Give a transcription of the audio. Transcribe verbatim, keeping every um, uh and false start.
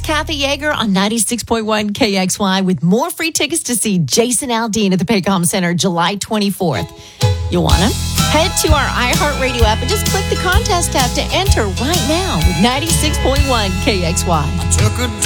Kathy Yeager on ninety-six point one K X Y with more free tickets to see Jason Aldean at the Paycom Center July twenty-fourth. You want them? Head to our iHeartRadio app and just click the contest tab to enter right now with ninety-six point one K X Y. I took a